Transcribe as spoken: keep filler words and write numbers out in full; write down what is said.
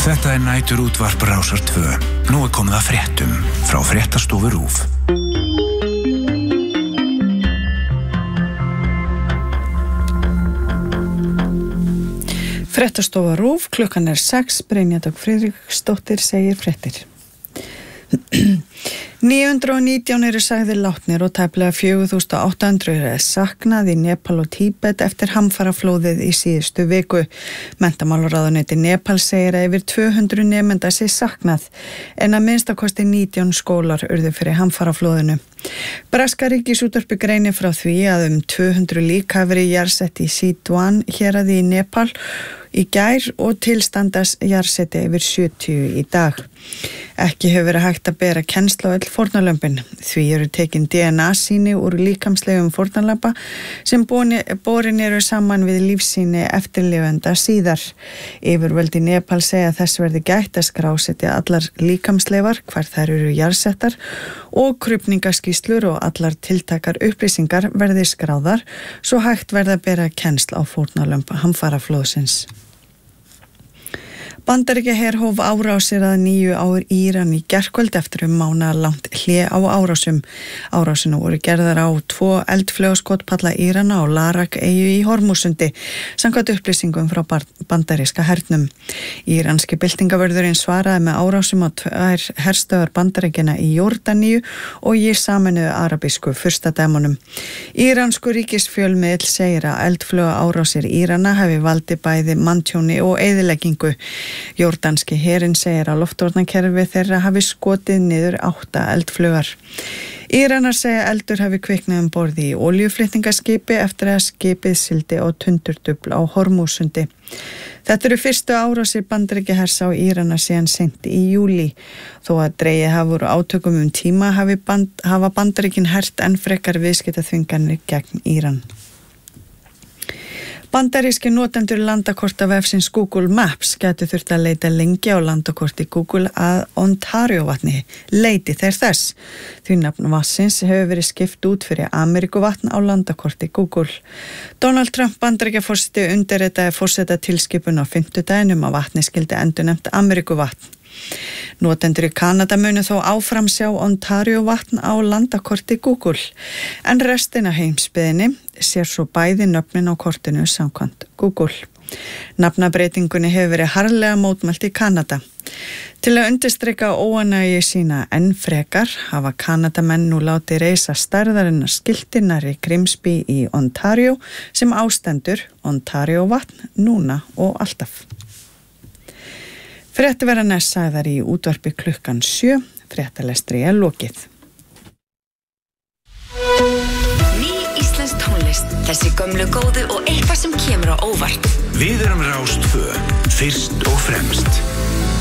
Þetta er nætur útvarp Rásar tvö. Nú er komið að fréttum frá fréttastofu RÚV. Fréttastofa RÚV, klukkan er sex, Brynja Dögg Friðriksdóttir segir fréttir. níu hundruð og nítján eru sagðir látnir og tæplega fjögur þúsund átta hundruð er saknað í Nepal og Tíbet eftir hamfaraflóðið í síðustu viku. Menntamálaráðuneyti Nepal segir að yfir tvö hundruð nemenda sé saknað en að minnstakosti nítján skólar urðu fyrir hamfaraflóðinu. Breska ríkisútvarpið greinir frá því að um tvö hundruð lík hafi verið jarðsett í Sidwan héraði í Nepal í gær og tilstandast jarðsetti yfir sjötíu í dag. Ekki hefur verið hægt að bera kennsl á öll fórnarlömbin. Því eru tekin D N A-sýni úr líkamslegum fórnarlamba sem borin eru saman við lífsýni eftirlifenda síðar. Yfirvöld í Nepal segja að þess verði gætt að skrásetja allar líkamsleifar, hvar þær eru jarðsettar og krufningaskýrslur og allar tiltakar upplýsingar verði skráðar svo hægt verði að bera kennsl á fórnarlömba hamfaraflóðsins. Bandaríkjaher hóf árásir að nýju á Íran í gærkvöld eftir um mánaðarlangt hlé á árásum. Árásinu voru gerðar á tvo eldflaugaskotpalla Írana á Larak-eyju í Hormúsundi, samkvæmt upplýsingum frá bandaríska hernum. Íranski byltingavörðurinn svaraði með árásum á tvær herstöðvar Bandaríkjanna í Jórdaníu og í Sameinuðu arabísku furstadæmunum. Íransku ríkisfjölmiðill segir að eldflauga árásir Írana hafi valdið bæði manntjóni og eyðileggingu. Jórdanski herinn segir að loftvarnakerfi þeirra hafi skotið niður átta eldflugar. Íranar segja eldur hafi kviknað um borði í olíuflutningaskipi eftir að skipið sigldi á tundurdufl á Hormúsundi. Þetta eru fyrstu árásir Bandaríkjahers á Írana síðan seint í júlí. Þó að dregið hafi úr átökum um tíma hafi band, hafa Bandaríkin hert enn frekar viðskiptaþvinganir gegn Íran. Bandaríski notendur landakortavefsins Google Maps gætu þurft að leita lengi á landakorti Google að Ontario-vatni, leiti þeir þess. Því nafn vatnsins hefur verið skipt út fyrir Ameríkuvatn á landakorti Google. Donald Trump Bandaríkjaforseti undirritaði forsetatilskipun á fimmtudaginn um að vatni skyldi endurnefnt Ameríkuvatn. Notendur í Kanada munu þó áfram sjá Ontario-vatn á landakorti Google, en restin af heimsbyggðinni sér svo bæði nöfnin á kortinu samkvæmt Google. Nafnabreitingunni hefur verið harðlega mótmælt í Kanada. Til að undirstrika óánægju sína enn frekar hafa Kanadamenn nú látið reisa stærðarinnar skilti nærri Grimsby í Ontario sem ástendur Ontario-vatn núna og alltaf. Frétti verða næst sagðar í útvarpi klukkan sjö, fréttalestri er lokið. Ný íslensk tónlist, þessi gömlu góðu og eitthvað sem kemur á óvart. Við erum Rás tvö, fyrst og fremst.